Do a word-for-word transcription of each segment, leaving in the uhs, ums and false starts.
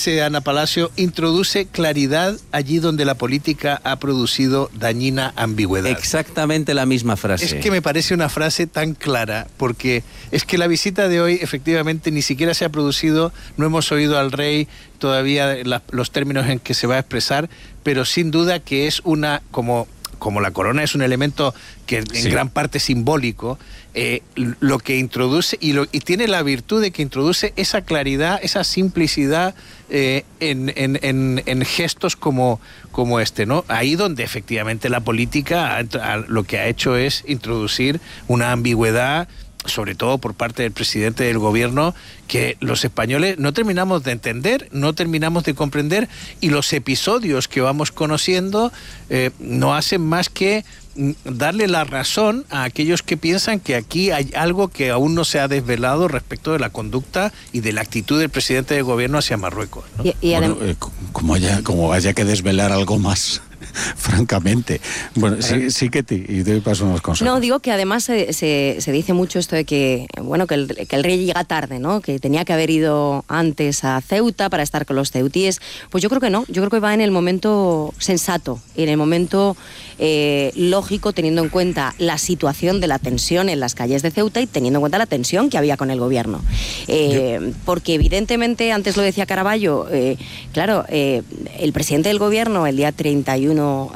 dice Ana Palacio, introduce claridad allí donde la política ha producido dañina ambigüedad. Exactamente la misma frase. Es que me parece una frase tan clara, porque es que la visita de hoy efectivamente ni siquiera se ha producido, no hemos oído al rey todavía la, los términos en que se va a expresar, pero sin duda que es una, como, como la corona es un elemento que en sí. gran parte simbólico, eh, lo que introduce, y, lo, y tiene la virtud de que introduce esa claridad, esa simplicidad eh, en, en, en, en gestos como, como este, ¿no? Ahí donde efectivamente la política ha, ha, lo que ha hecho es introducir una ambigüedad, sobre todo por parte del presidente del gobierno, que los españoles no terminamos de entender, no terminamos de comprender, y los episodios que vamos conociendo eh, no hacen más que darle la razón a aquellos que piensan que aquí hay algo que aún no se ha desvelado respecto de la conducta y de la actitud del presidente del gobierno hacia Marruecos, ¿no? Y, y bueno, eh, como, haya, como haya que desvelar algo más, francamente. Bueno, sí, sí que te, y doy paso unos consejos. No, digo que además se, se, se dice mucho esto de que, bueno, que el, que el rey llega tarde, ¿no? Que tenía que haber ido antes a Ceuta para estar con los ceutíes. Pues yo creo que no, yo creo que va en el momento sensato, en el momento eh, lógico, teniendo en cuenta la situación de la tensión en las calles de Ceuta y teniendo en cuenta la tensión que había con el gobierno. Eh, porque evidentemente, antes lo decía Caraballo, eh, claro, eh, el presidente del gobierno el día treinta y uno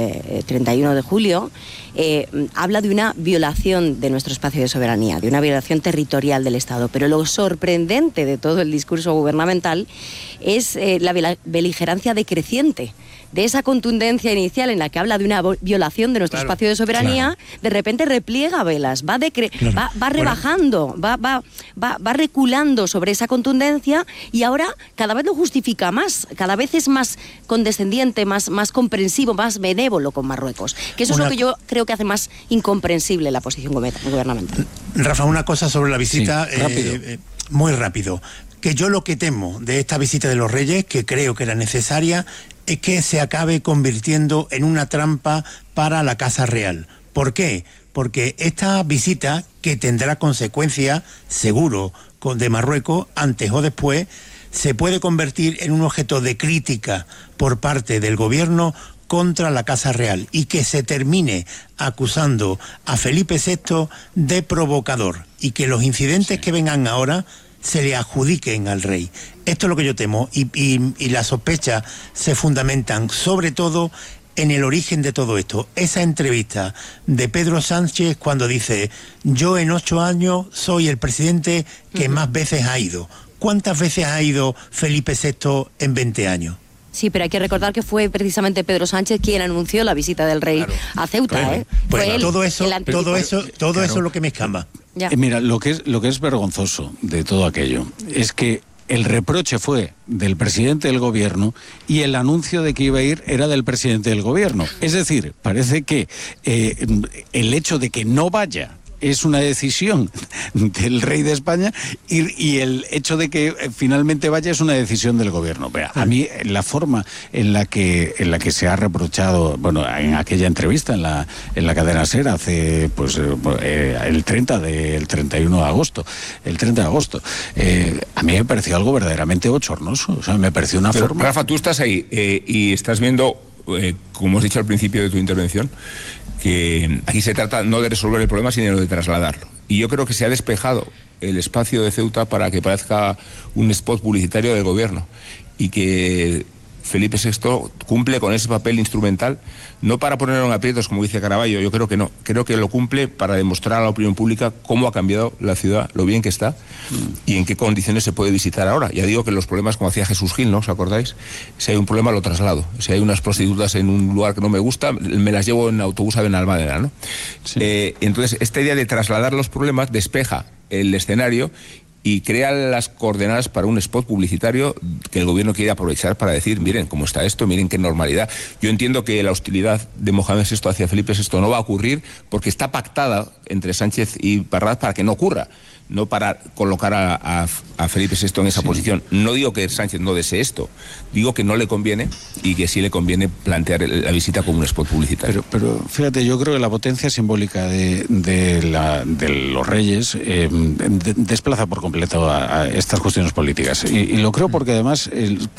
de julio eh, habla de una violación de nuestro espacio de soberanía, de una violación territorial del Estado, pero lo sorprendente de todo el discurso gubernamental es eh, la beligerancia decreciente de esa contundencia inicial en la que habla de una violación de nuestro claro, espacio de soberanía, claro. De repente repliega velas, va, decre claro. va, va rebajando, bueno. va, va, va, va reculando sobre esa contundencia, y ahora cada vez lo justifica más, cada vez es más condescendiente, más, más comprensivo, más benévolo con Marruecos, que eso una... es lo que yo creo que hace más incomprensible la posición gubernamental. Rafa, una cosa sobre la visita, sí, rápido. Eh, muy rápido, que yo lo que temo de esta visita de los Reyes, que creo que era necesaria, es que se acabe convirtiendo en una trampa para la Casa Real. ¿Por qué? Porque esta visita, que tendrá consecuencias, seguro, de Marruecos, antes o después, se puede convertir en un objeto de crítica por parte del gobierno contra la Casa Real, y que se termine acusando a Felipe sexto de provocador, y que los incidentes sí. que vengan ahora se le adjudiquen al rey. Esto es lo que yo temo, y, y, y las sospechas se fundamentan sobre todo en el origen de todo esto. Esa entrevista de Pedro Sánchez cuando dice: yo en ocho años soy el presidente que uh-huh. más veces ha ido. ¿Cuántas veces ha ido Felipe sexto en veinte años? Sí, pero hay que recordar que fue precisamente Pedro Sánchez quien anunció la visita del rey claro. a Ceuta, claro. ¿eh? Pues fue todo él, eso, todo eso, todo claro. eso es lo que me escama. Ya. Eh, mira, lo que es lo que es vergonzoso de todo aquello es que el reproche fue del presidente del gobierno y el anuncio de que iba a ir era del presidente del gobierno. Es decir, parece que eh, el hecho de que no vaya es una decisión del rey de España, y, y el hecho de que finalmente vaya es una decisión del gobierno. Vea, a mí la forma en la que en la que se ha reprochado, bueno, en aquella entrevista en la en la cadena SER hace pues eh, el treinta de el treinta y uno de agosto, el treinta de agosto, eh, a mí me pareció algo verdaderamente bochornoso. O sea, me pareció una Pero, forma. Rafa, tú estás ahí eh, y estás viendo, eh, como has dicho al principio de tu intervención, que aquí se trata no de resolver el problema, sino de trasladarlo. Y yo creo que se ha despejado el espacio de Ceuta para que parezca un spot publicitario del gobierno, y que Felipe sexto cumple con ese papel instrumental, no para ponerlo en aprietos, como dice Caraballo, yo creo que no, creo que lo cumple para demostrar a la opinión pública cómo ha cambiado la ciudad, lo bien que está mm. y en qué condiciones se puede visitar ahora. Ya digo que los problemas, como hacía Jesús Gil, ¿no? ¿Os acordáis? Si hay un problema, lo traslado. Si hay unas prostitutas en un lugar que no me gusta, me las llevo en autobús a Benalmádena, ¿no? Sí. Eh, entonces, esta idea de trasladar los problemas despeja el escenario y crea las coordenadas para un spot publicitario que el gobierno quiere aprovechar para decir: miren cómo está esto, miren qué normalidad. Yo entiendo que la hostilidad de Mohamed sexto hacia Felipe sexto no va a ocurrir, porque está pactada entre Sánchez y Parraz para que no ocurra, no para colocar a, a, a Felipe sexto en esa sí. posición. No digo que Sánchez no desee esto, digo que no le conviene, y que sí le conviene plantear la visita como un spot publicitario. Pero, pero fíjate, yo creo que la potencia simbólica de, de, la, de los reyes eh, de, desplaza por completo a, a estas cuestiones políticas. Y, y lo creo porque además el,